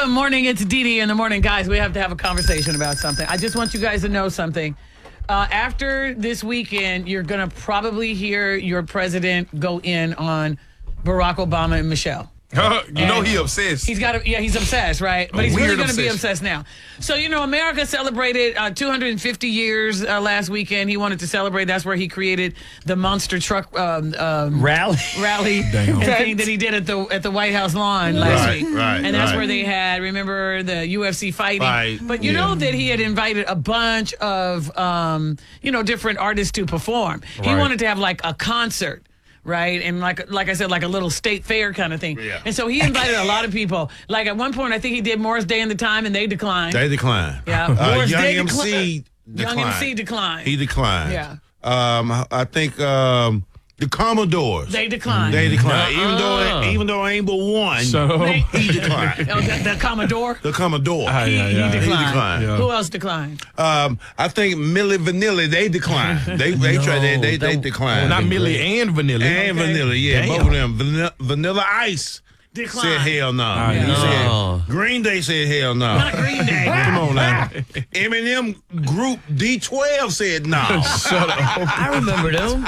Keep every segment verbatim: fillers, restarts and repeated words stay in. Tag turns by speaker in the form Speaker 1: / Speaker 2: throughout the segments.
Speaker 1: Good morning. It's Dee Dee in the morning. Guys, we have to have a conversation about something. I just want you guys to know something. Uh, after this weekend, you're going to probably hear your president go in on Barack Obama and Michelle.
Speaker 2: Uh, you
Speaker 1: And
Speaker 2: know he obsessed.
Speaker 1: He's got a, yeah, he's obsessed, right? But
Speaker 2: A
Speaker 1: he's really
Speaker 2: weird
Speaker 1: going to be
Speaker 2: obsession.
Speaker 1: obsessed now. So, you know, America celebrated uh, two hundred fifty years uh, last weekend. He wanted to celebrate. That's where he created the monster truck um, um,
Speaker 3: Rally.
Speaker 1: rally
Speaker 2: Damn.
Speaker 1: thing that he did at the at the White House lawn last
Speaker 4: Right,
Speaker 1: week.
Speaker 4: right,
Speaker 1: and that's
Speaker 4: right.
Speaker 1: where they had, remember, the U F C fighting.
Speaker 4: Fight,
Speaker 1: But you
Speaker 4: yeah.
Speaker 1: know that he had invited a bunch of, um, you know, different artists to perform. He
Speaker 2: Right.
Speaker 1: wanted to have like a concert. Right. And like like I said, like a little state fair kind of thing.
Speaker 4: Yeah.
Speaker 1: And so he invited a lot of people. Like at one point, I think he did Morris Day and the Time, and they declined.
Speaker 4: They declined.
Speaker 1: Yeah.
Speaker 4: Uh,
Speaker 1: Morris
Speaker 4: Young
Speaker 1: Day
Speaker 4: M
Speaker 1: declined.
Speaker 4: C declined.
Speaker 1: Young M C declined.
Speaker 4: He declined.
Speaker 1: Yeah.
Speaker 4: Um, I think um, the Commodores.
Speaker 1: They declined.
Speaker 4: They declined. Even
Speaker 3: Uh-uh.
Speaker 4: though even though I ain't but one,
Speaker 2: So,
Speaker 1: They-
Speaker 4: he declined.
Speaker 1: Oh, the, the Commodore.
Speaker 4: The Commodore.
Speaker 2: Ah,
Speaker 1: He,
Speaker 2: yeah,
Speaker 1: he
Speaker 2: yeah.
Speaker 1: declined.
Speaker 4: He declined.
Speaker 2: Yeah.
Speaker 1: Who else declined?
Speaker 4: Um, I think Millie Vanilli, they declined. They they
Speaker 3: No,
Speaker 4: tried. They they, they
Speaker 3: that-
Speaker 4: declined.
Speaker 2: not
Speaker 3: been
Speaker 2: Millie
Speaker 3: great.
Speaker 2: and Vanilla.
Speaker 4: and
Speaker 1: Okay.
Speaker 4: Vanilla, yeah,
Speaker 2: Damn.
Speaker 4: both of them. Vanilla, Vanilla Ice
Speaker 1: Declined.
Speaker 4: said hell no.
Speaker 2: Ah,
Speaker 4: He
Speaker 2: yeah.
Speaker 3: No.
Speaker 4: said, Green Day said hell no.
Speaker 1: Not Green Day.
Speaker 2: Come on now.
Speaker 4: Eminem group D twelve said no.
Speaker 2: Shut up.
Speaker 3: I remember them.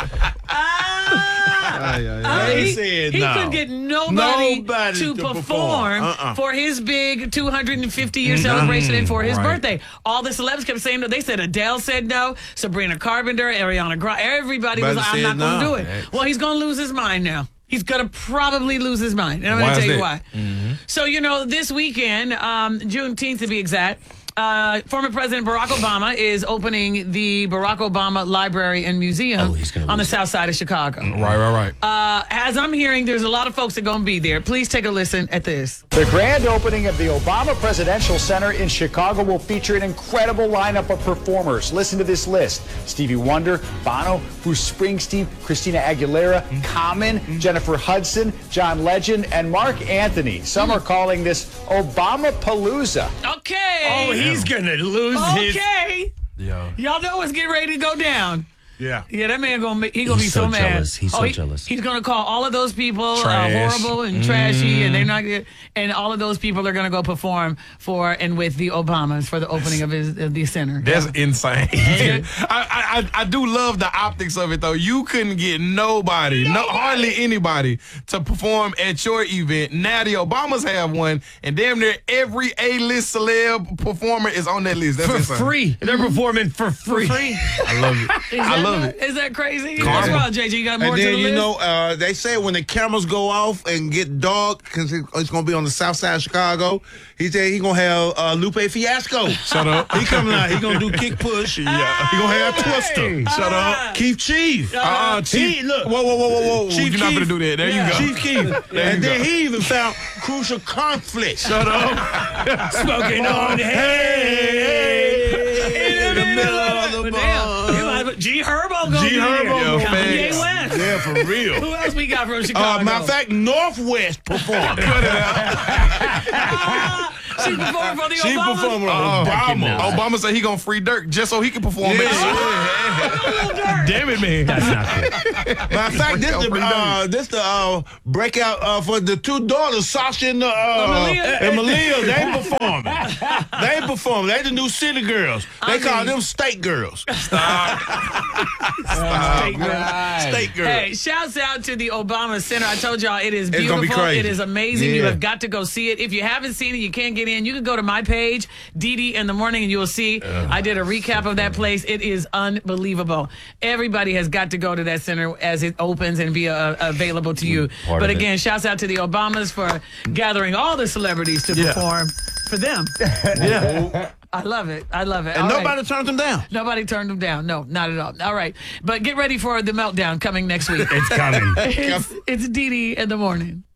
Speaker 1: Ah! Uh,
Speaker 4: They
Speaker 1: he
Speaker 4: said
Speaker 1: he
Speaker 4: no.
Speaker 1: could get nobody,
Speaker 4: Nobody
Speaker 1: to,
Speaker 4: to
Speaker 1: perform,
Speaker 4: perform. Uh-uh.
Speaker 1: for his big two hundred fifty year celebration and for his
Speaker 2: Right.
Speaker 1: birthday. All the celebs kept saying no. They said Adele said no, Sabrina Carpenter, Ariana Grande. Everybody was
Speaker 4: Everybody
Speaker 1: like, I'm
Speaker 4: said
Speaker 1: not going to
Speaker 4: no.
Speaker 1: do it. Well, he's going to lose his mind now. He's going to probably lose his mind. And I'm going
Speaker 2: Why
Speaker 1: to
Speaker 2: is
Speaker 1: tell you
Speaker 2: that?
Speaker 1: why. So, you know, this weekend, um, Juneteenth to be exact, uh, former President Barack Obama is opening the Barack Obama Library and Museum
Speaker 3: Oh, he's gonna
Speaker 1: on the
Speaker 3: lose it.
Speaker 1: south side of Chicago.
Speaker 2: Right, right, right.
Speaker 1: Uh, as I'm hearing, there's a lot of folks that are going to be there. Please take a listen at this.
Speaker 5: The grand opening of the Obama Presidential Center in Chicago will feature an incredible lineup of performers. Listen to this list: Stevie Wonder, Bono, Bruce Springsteen, Christina Aguilera, Common, Jennifer Hudson, John Legend, and Mark Anthony. Some are calling this Obama Palooza.
Speaker 1: Okay.
Speaker 3: Oh, he's gonna lose his.
Speaker 1: okay.
Speaker 2: Yeah.
Speaker 1: Y'all know what's getting ready to go down.
Speaker 4: Yeah.
Speaker 1: Yeah, that man gonna make, he gonna
Speaker 3: He's
Speaker 1: be so,
Speaker 3: so
Speaker 1: mad.
Speaker 3: jealous. He's so
Speaker 1: he-
Speaker 3: jealous.
Speaker 1: He's gonna call all of those people uh,
Speaker 2: Trash.
Speaker 1: horrible and trashy, and they're not. Good, and all of those people are gonna go perform for and with the Obamas for the opening of his of the center.
Speaker 2: That's
Speaker 1: Yeah.
Speaker 2: insane. I, I I I do love the optics of it though. You couldn't get nobody, no hardly anybody to perform at your event. Now the Obamas have one, and damn near every A-list celeb performer is on that list. That's
Speaker 3: For
Speaker 2: insane.
Speaker 3: free. They're performing for free.
Speaker 1: free.
Speaker 2: I love it.
Speaker 1: Is
Speaker 2: I
Speaker 1: that
Speaker 2: love
Speaker 1: not-
Speaker 2: it.
Speaker 1: Is that crazy?
Speaker 2: Karma.
Speaker 1: What's wrong, J J? You got more
Speaker 4: And
Speaker 1: to the
Speaker 4: then, you
Speaker 1: list?
Speaker 4: know, uh, they say when the cameras go off and get dark, because it's going to be on the south side of Chicago, he said he going to have uh, Lupe Fiasco.
Speaker 2: Shut up.
Speaker 4: He coming out. He going to do kick push.
Speaker 2: Yeah.
Speaker 4: He going to have Twister.
Speaker 2: Shut up.
Speaker 4: Keith Chief.
Speaker 2: Uh-uh, Chief.
Speaker 4: He, look.
Speaker 2: Whoa, whoa, whoa, whoa, whoa.
Speaker 4: Chief
Speaker 2: You're not
Speaker 4: Keef.
Speaker 2: going to do that. There
Speaker 1: Yeah.
Speaker 2: you go.
Speaker 4: Chief Keef.
Speaker 2: There
Speaker 4: And
Speaker 2: you
Speaker 4: then
Speaker 2: go.
Speaker 4: he even found Crucial Conflict.
Speaker 2: Shut up.
Speaker 3: Smoking on
Speaker 4: Hey, in the middle of the
Speaker 1: But
Speaker 4: bar.
Speaker 1: damn, you might as well- G Herbo gonna
Speaker 4: G
Speaker 1: be
Speaker 4: Herbo
Speaker 1: here.
Speaker 2: gonna
Speaker 1: Kanye
Speaker 2: be here.
Speaker 1: West.
Speaker 4: Yeah, for real.
Speaker 1: Who else we got from Chicago?
Speaker 4: Uh, matter of fact, Northwest performed.
Speaker 1: she performed for the
Speaker 4: She
Speaker 1: Obamas.
Speaker 4: performed with
Speaker 2: Oh,
Speaker 4: Obama.
Speaker 2: Obama said he gonna free Dirk just so he can perform
Speaker 4: Yeah.
Speaker 2: it. Damn it, man.
Speaker 3: That's not cool.
Speaker 4: Matter of fact, this the uh, this the uh, breakout uh, for the two daughters, Sasha and, uh,
Speaker 1: Malia.
Speaker 4: and Malia. They performing. They performing. They the new city girls. They
Speaker 1: I
Speaker 4: call
Speaker 1: mean-
Speaker 4: them state girls.
Speaker 1: State girl.
Speaker 4: State girls.
Speaker 1: Hey, shouts out to the Obama Center. I told y'all it is
Speaker 4: It's gonna be
Speaker 1: beautiful.
Speaker 4: crazy.
Speaker 1: It is amazing. You
Speaker 4: Yeah.
Speaker 1: have got to go see it. If you haven't seen it, you can't get in. You can go to my page, Dee Dee in the morning, and you will see. I did a recap of that place. It is unbelievable. Everybody has got to go to that center as it opens and be uh, available to you.
Speaker 3: Part
Speaker 1: But
Speaker 3: of it.
Speaker 1: again, shouts out to the Obamas for gathering all the celebrities to
Speaker 2: Yeah.
Speaker 1: perform for them.
Speaker 2: Yeah.
Speaker 1: I love it. I love it.
Speaker 4: And
Speaker 1: All right.
Speaker 4: nobody turned them down.
Speaker 1: Nobody turned them down. No, not at all. All right. But get ready for the meltdown coming next week.
Speaker 3: It's coming.
Speaker 1: it's, it's Dee Dee in the morning.